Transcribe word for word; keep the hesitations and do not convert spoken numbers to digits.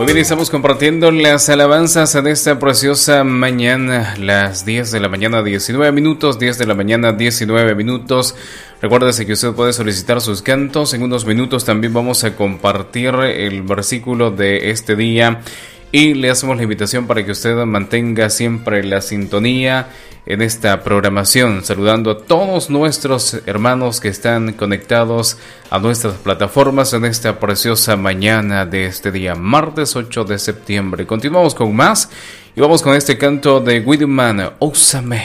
Muy bien, estamos compartiendo las alabanzas en esta preciosa mañana, las diez de la mañana, diecinueve minutos, diez de la mañana, diecinueve minutos. Recuérdese que usted puede solicitar sus cantos. En unos minutos también vamos a compartir el versículo de este día y le hacemos la invitación para que usted mantenga siempre la sintonía en esta programación, saludando a todos nuestros hermanos que están conectados a nuestras plataformas en esta preciosa mañana de este día, martes ocho de septiembre. Continuamos con más y vamos con este canto de Widman, Ósame.